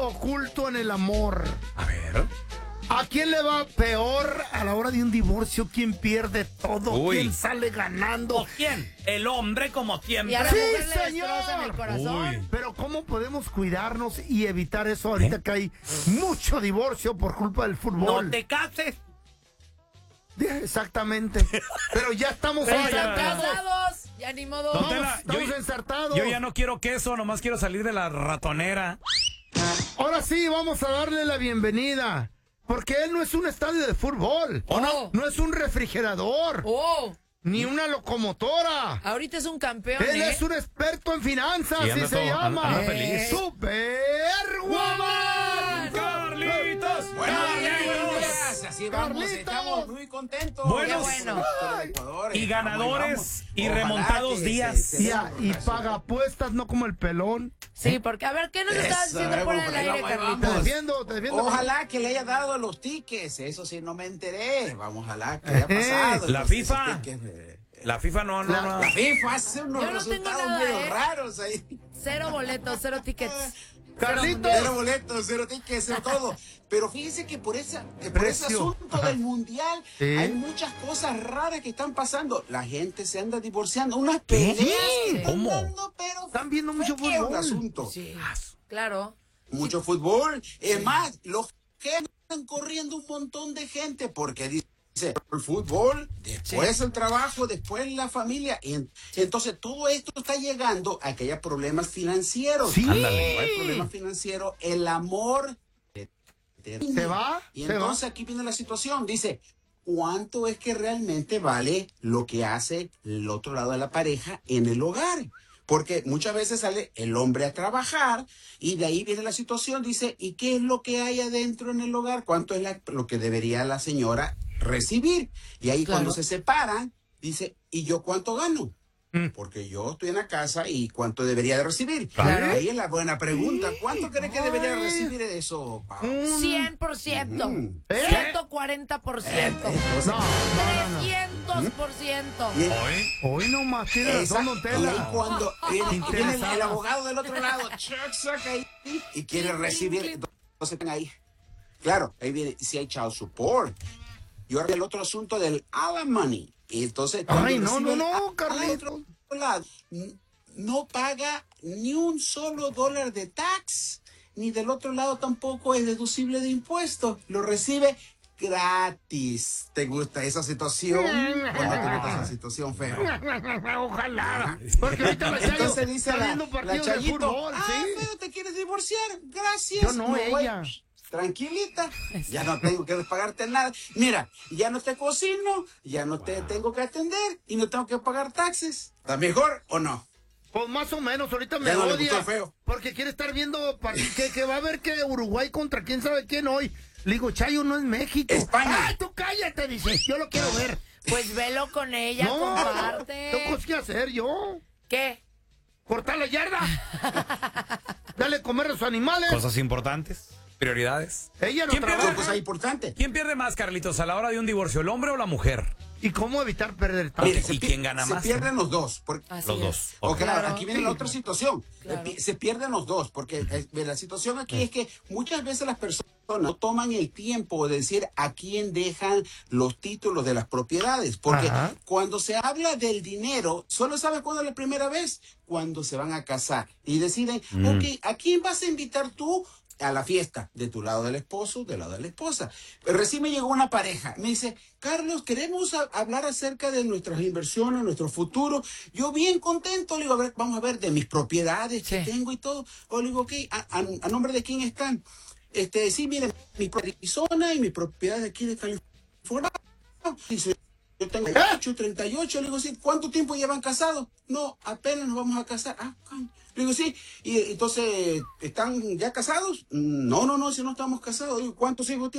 oculto en el amor. A ver. ¿A quién le va peor a la hora de un divorcio? ¿Quién pierde todo? Uy. ¿Quién sale ganando? ¿O quién? El hombre, como Y siempre. a la Sí, mujer le señor. destrozan el corazón. Uy. Pero ¿cómo podemos cuidarnos y evitar eso ahorita que hay mucho divorcio por culpa del No fútbol? te cases. Exactamente. Pero ya estamos Pero ya. están ensartados. casados. Ya ni modo. Don Tela, Estamos ensartados. yo ya no quiero queso, nomás quiero salir de la ratonera. Ahora sí, vamos a darle la bienvenida. Porque él no es un estadio de fútbol. ¿O no? No es un refrigerador. Oh, Ni una locomotora. ahorita es un campeón, Él ¿eh? es un experto en finanzas, Sí, así anda se todo- llama. anda feliz. ¡Superwoman! ¡Carlitos! Buenos días, así vamos, Carlitos. estamos muy contentos. Buenos- Qué bueno. Y ganadores y Ojalá remontados que días. Y paga apuestas, no como el pelón. Sí, porque a ver, ¿qué nos estabas Eso, diciendo por vamos, el ahí aire, vamos, ahí Carlitos? Te vamos. defiendo. Ojalá que le haya dado los tickets, eso sí no me enteré. Vamos, ojalá que haya pasado. La Esos FIFA. tickets, La FIFA no. La FIFA hace unos Yo no tengo resultados nada, medio ¿eh? raros ahí. 0 boletos, 0 tickets. Carlitos. Cero boletos, cero tickets, cero todo. Pero fíjense que por ese Precio. asunto del mundial Sí. hay muchas cosas raras que están pasando. La gente se anda divorciando, unas ¿Qué? peleas que están ¿Cómo? dando, pero Están viendo mucho feo el fútbol. asunto. Sí, claro. Mucho fútbol. Es más, los que están corriendo un montón de gente porque dice el fútbol, después el trabajo, después la familia. Entonces todo esto está llegando a que haya problemas financieros. Sí. Ándale. No hay problemas financieros, el amor ¿Se va? Y ¿Se entonces aquí viene la situación. Dice, ¿cuánto es que realmente vale lo que hace el otro lado de la pareja en el hogar? Porque muchas veces sale el hombre a trabajar y de ahí viene la situación. Dice, ¿y qué es lo que hay adentro en el hogar? ¿Cuánto es lo que debería la señora recibir? Y ahí Claro. cuando se separan, dice, ¿y yo cuánto gano? Porque yo estoy en la casa y cuánto debería de recibir. Claro. Ahí es la buena pregunta. ¿Cuánto cree que debería recibir de eso, Pau? 100%. ¿Eh? 140%. No. 300%. Y- Hoy nomás tiene razón, Don Y ahí Tela. cuando viene Interesada. el abogado del otro lado, saca ahí y quiere recibir, entonces ven ahí. Claro, ahí viene, si hay child support. Y ahora el otro asunto del alimony. Y entonces, cuando Ay, no, recibe no, el no, al Carlitos. otro lado, no paga ni un solo dólar de tax, ni del otro lado tampoco es deducible de impuestos. Lo recibe gratis. ¿Te gusta esa situación? ¿O no te gusta esa situación, feo? Ojalá. Porque ahorita la Chayo Entonces dice está la, viendo la partidos de Chayito, fútbol, ¿sí? pero te quieres divorciar, gracias. Yo no, Me voy. ella. Tranquilita, ya no tengo que pagarte nada. Mira, ya no te cocino, ya no te tengo que atender y no tengo que pagar taxes. ¿Está mejor o no? Pues más o menos, ahorita me Ya no le odia. gustó feo. Porque quiere estar viendo que va a ver que Uruguay contra quién sabe quién hoy. Le digo, Chayo, no es México. España. ¡Ay, tú cállate! Dice, yo lo quiero ver. Pues velo con ella, No, comparte. tengo cosas que hacer yo. ¿Qué? Cortar la yarda. Dale comer a los animales. Cosas importantes. Prioridades. Ella no ¿Quién pierde? trabaja. Son cosas importantes. ¿Quién pierde más, Carlitos, a la hora de un divorcio, el hombre o la mujer? ¿Y cómo evitar perder tanto? Mire, ¿Y quién gana más? Se pierden los dos. Porque, Así Los es. dos. o Ok. claro, Claro. aquí viene la otra situación. Claro. Se pierden los dos, porque la situación aquí es que muchas veces las personas no toman el tiempo de decir a quién dejan los títulos de las propiedades, porque Ajá. cuando se habla del dinero, solo sabes cuándo es la primera vez, cuando se van a casar y deciden, ok, ¿a quién vas a invitar tú a la fiesta? De tu lado del esposo, del lado de la esposa. Pero recién me llegó una pareja, me dice, Carlos, queremos hablar acerca de nuestras inversiones, nuestro futuro. Yo bien contento, le digo, a ver, vamos a ver de mis propiedades que Sí. tengo y todo. O le digo, ok, ¿a nombre de quién están? Sí, miren, mi propiedad de Arizona y mi propiedad de aquí de California. Dice, yo tengo 38, le digo, sí, ¿cuánto tiempo llevan casados? No, apenas nos vamos a casar. Coño. Le digo, sí, y entonces, ¿están ya casados? No, si no estamos casados. Le digo, ¿cuántos hijos tienen?